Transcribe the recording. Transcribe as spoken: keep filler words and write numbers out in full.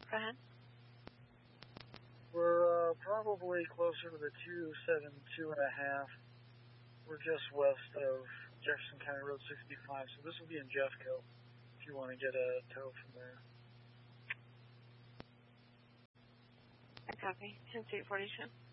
Go ahead. We're uh, probably closer to the two seven two and a half. We're just west of Jefferson County Road sixty-five, so this will be in Jeffco if you want to get a tow from there. I copy. ten three forty-two.